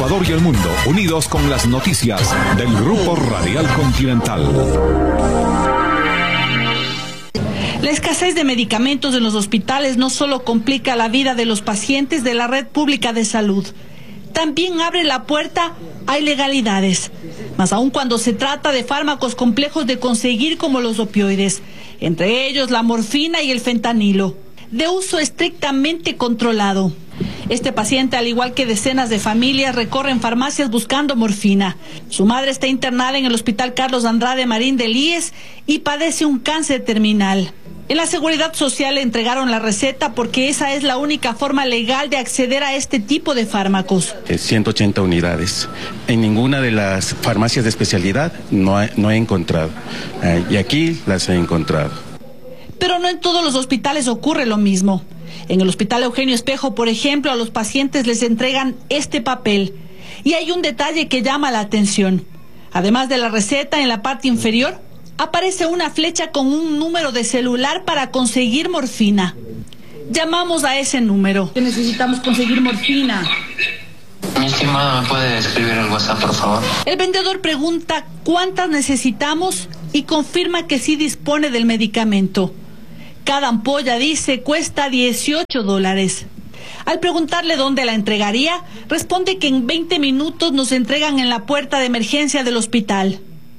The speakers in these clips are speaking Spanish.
Ecuador y el mundo, unidos con las noticias del Grupo Radial Continental. La escasez de medicamentos en los hospitales no solo complica la vida de los pacientes de la red pública de salud, también abre la puerta a ilegalidades, más aún cuando se trata de fármacos complejos de conseguir como los opioides, entre ellos la morfina y el fentanilo, de uso estrictamente controlado. Este paciente, al igual que decenas de familias, recorren farmacias buscando morfina. Su madre está internada en el Hospital Carlos Andrade Marín del IES y padece un cáncer terminal. En la Seguridad Social le entregaron la receta porque esa es la única forma legal de acceder a este tipo de fármacos. 180 unidades. En ninguna de las farmacias de especialidad no he encontrado. Y aquí las he encontrado. Pero no en todos los hospitales ocurre lo mismo. En el Hospital Eugenio Espejo, por ejemplo, a los pacientes les entregan este papel. Y hay un detalle que llama la atención. Además de la receta, en la parte inferior aparece una flecha con un número de celular para conseguir morfina. Llamamos a ese número. Necesitamos conseguir morfina. Mi estimado, ¿me puede escribir el WhatsApp, por favor? El vendedor pregunta cuántas necesitamos y confirma que sí dispone del medicamento. Cada ampolla, dice, cuesta $18. Al preguntarle dónde la entregaría, responde que en 20 minutos nos entregan en la puerta de emergencia del hospital.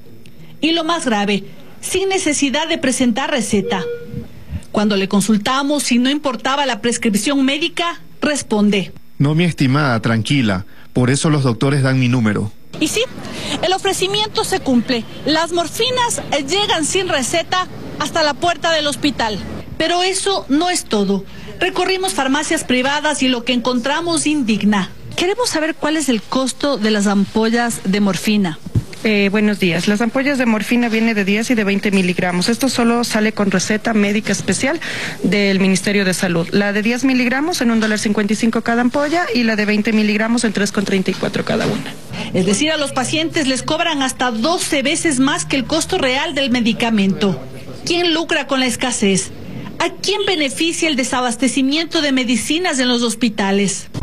Y lo más grave, sin necesidad de presentar receta. Cuando le consultamos si no importaba la prescripción médica, responde: No, mi estimada, tranquila, por eso los doctores dan mi número. Y sí, el ofrecimiento se cumple. Las morfinas llegan sin receta hasta la puerta del hospital. Pero eso no es todo. Recorrimos farmacias privadas y lo que encontramos indigna. Queremos saber cuál es el costo de las ampollas de morfina. Buenos días. Las ampollas de morfina vienen de 10 y de 20 miligramos. Esto solo sale con receta médica especial del Ministerio de Salud. La de 10 miligramos en $1.55 cada ampolla y la de 20 miligramos en $3.34 cada una. Es decir, a los pacientes les cobran hasta 12 veces más que el costo real del medicamento. ¿Quién lucra con la escasez? ¿A quién beneficia el desabastecimiento de medicinas en los hospitales?